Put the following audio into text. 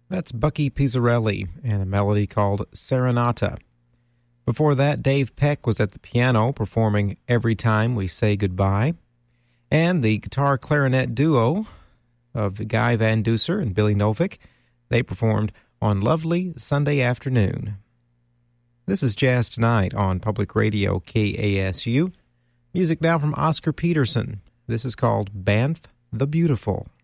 That's Bucky Pizzarelli and a melody called Serenata. Before that, Dave Peck was at the piano performing Every Time We Say Goodbye. And the guitar-clarinet duo of Guy Van Duser and Billy Novick, they performed on Lovely Sunday Afternoon. This is Jazz Tonight on Public Radio KASU. Music now from Oscar Peterson. This is called Banff the Beautiful.